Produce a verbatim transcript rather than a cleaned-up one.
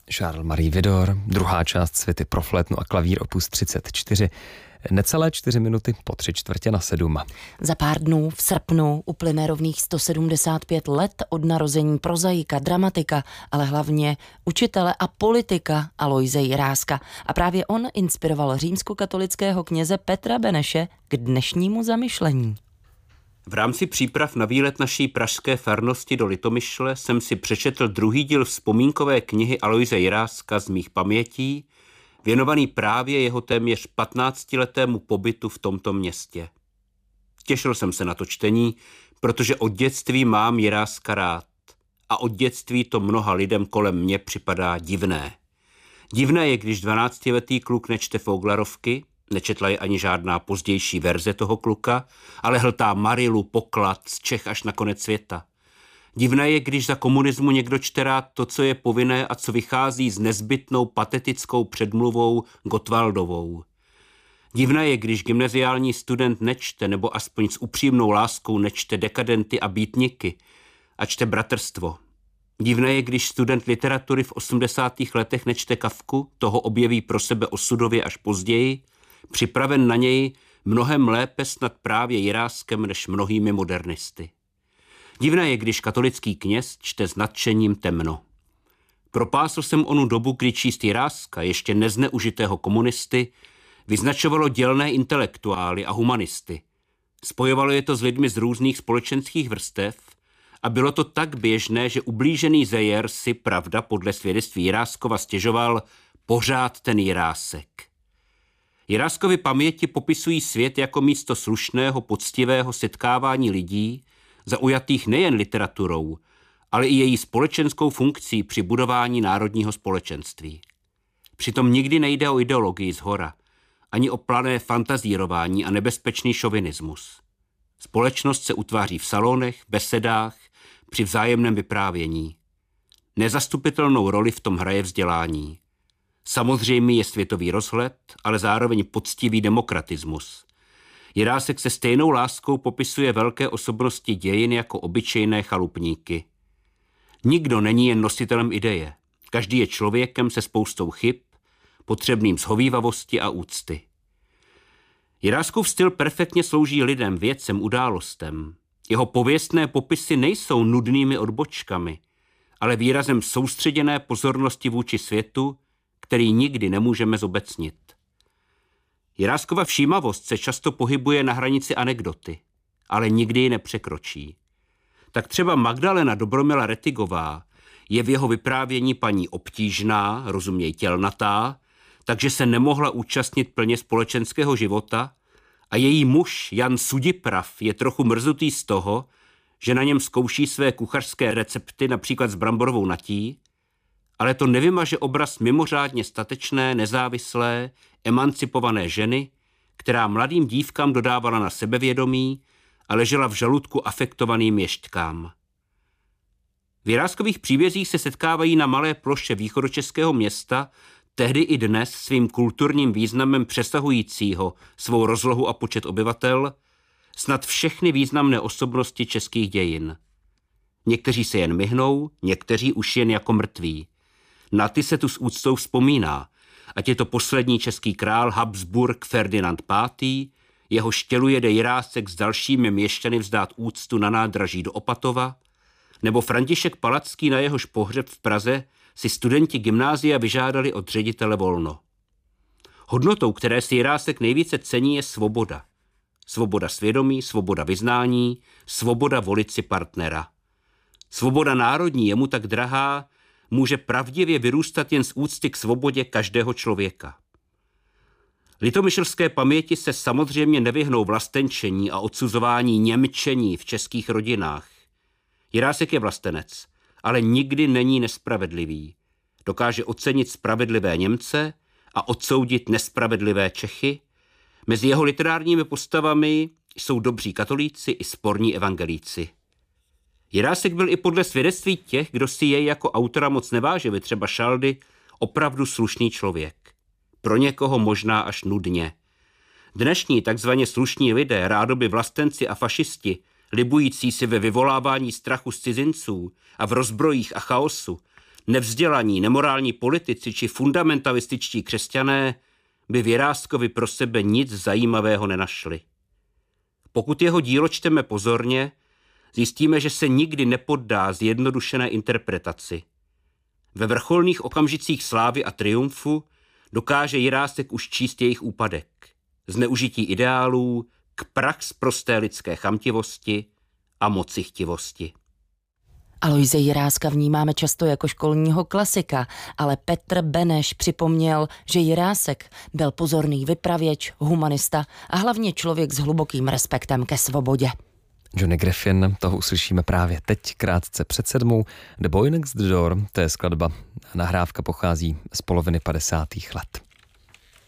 Charles-Marie Widor, druhá část Suity pro flétnu a klavír opus třicet čtyři, necelé čtyři minuty po tři čtvrtě na sedm. Za pár dnů v srpnu uplyne rovných sto sedmdesát pět let od narození prozaika, dramatika, ale hlavně učitele a politika Aloise Jiráska. A právě on inspiroval římskokatolického kněze Petra Beneše k dnešnímu zamyšlení. V rámci příprav na výlet naší pražské farnosti do Litomyšle jsem si přečetl druhý díl vzpomínkové knihy Aloise Jiráska z mých pamětí, věnovaný právě jeho téměř patnáctiletému pobytu v tomto městě. Těšil jsem se na to čtení, protože od dětství mám Jiráska rád. A od dětství to mnoha lidem kolem mě připadá divné. Divné je, když dvanáctiletý kluk nečte Voglerovky, nečetla je ani žádná pozdější verze toho kluka, ale hltá Marilu, Poklad, z Čech až na konec světa. Divné je, když za komunismu někdo čte rád to, co je povinné a co vychází s nezbytnou patetickou předmluvou Gottwaldovou. Divné je, když gymnaziální student nečte, nebo aspoň s upřímnou láskou nečte Dekadenty a Býtniky a čte Bratrstvo. Divné je, když student literatury v osmdesátých letech nečte Kafku, toho objeví pro sebe osudově až později, připraven na něj mnohem lépe snad právě Jiráskem než mnohými modernisty. Divné je, když katolický kněz čte s nadšením Temno. Propásl jsem onu dobu, kdy číst Jiráska, ještě nezneužitého komunisty, vyznačovalo dělné intelektuály a humanisty. Spojovalo je to s lidmi z různých společenských vrstev a bylo to tak běžné, že ublížený Zejer si, pravda, podle svědectví Jiráskova stěžoval pořád ten Jirásek. Jiráskovy paměti popisují svět jako místo slušného, poctivého setkávání lidí, zaujatých nejen literaturou, ale i její společenskou funkcí při budování národního společenství. Přitom nikdy nejde o ideologii zhora, ani o plané fantazírování a nebezpečný šovinismus. Společnost se utváří v salonech, besedách, při vzájemném vyprávění. Nezastupitelnou roli v tom hraje vzdělání. Samozřejmě je světový rozhled, ale zároveň poctivý demokratismus. Jirásek se stejnou láskou popisuje velké osobnosti dějin jako obyčejné chalupníky. Nikdo není jen nositelem ideje. Každý je člověkem se spoustou chyb, potřebným shovívavosti a úcty. Jiráskův styl perfektně slouží lidem, věcem, událostem. Jeho pověstné popisy nejsou nudnými odbočkami, ale výrazem soustředěné pozornosti vůči světu, který nikdy nemůžeme zobecnit. Jiráskova všímavost se často pohybuje na hranici anekdoty, ale nikdy ji nepřekročí. Tak třeba Magdalena Dobromila Rettigová je v jeho vyprávění paní obtížná, rozuměj tělnatá, takže se nemohla účastnit plně společenského života a její muž Jan Sudiprav je trochu mrzutý z toho, že na něm zkouší své kuchařské recepty například s bramborovou natí, ale to nevymaže obraz mimořádně statečné, nezávislé, emancipované ženy, která mladým dívkám dodávala na sebevědomí a ležela v žaludku afektovaným ješťkám. V Jiráskových příbězích se setkávají na malé ploše východočeského města, tehdy i dnes svým kulturním významem přesahujícího svou rozlohu a počet obyvatel, snad všechny významné osobnosti českých dějin. Někteří se jen myhnou, někteří už jen jako mrtví. Na ty se tu s úctou vzpomíná, ať je to poslední český král Habsburg Ferdinand pátý, jeho štělu jede Jirásek s dalšími měšťany vzdát úctu na nádraží do Opatova, nebo František Palacký, na jehož pohřeb v Praze si studenti gymnázia vyžádali od ředitele volno. Hodnotou, které si Jirásek nejvíce cení, je svoboda. Svoboda svědomí, svoboda vyznání, svoboda volit si partnera. Svoboda národní je mu tak drahá, může pravdivě vyrůstat jen z úcty k svobodě každého člověka. Litomyšlské paměti se samozřejmě nevyhnou vlastenčení a odsuzování němčení v českých rodinách. Jirásek je vlastenec, ale nikdy není nespravedlivý. Dokáže ocenit spravedlivé Němce a odsoudit nespravedlivé Čechy. Mezi jeho literárními postavami jsou dobří katolíci i sporní evangelíci. Jirásek byl i podle svědectví těch, kdo si jej jako autora moc nevážili, třeba Šaldy, opravdu slušný člověk. Pro někoho možná až nudně. Dnešní takzvaně slušní lidé, rádoby vlastenci a fašisti, libující si ve vyvolávání strachu z cizinců a v rozbrojích a chaosu, Nevzdělaní, nemorální politici či fundamentalističtí křesťané by v Jiráskovi pro sebe nic zajímavého nenašli. Pokud jeho dílo čteme pozorně, zjistíme, že se nikdy nepoddá zjednodušené interpretaci. Ve vrcholných okamžicích slávy a triumfu dokáže Jirásek už číst jejich úpadek. Zneužití ideálů k prax prosté lidské chamtivosti a mocichtivosti. Alojze Jiráska vnímáme často jako školního klasika, ale Petr Beneš připomněl, že Jirásek byl pozorný vypravěč, humanista a hlavně člověk s hlubokým respektem ke svobodě. Johnny Griffin, toho uslyšíme právě teď, krátce před sedmou. The Boy Next Door, to je skladba, nahrávka pochází z poloviny padesátých let.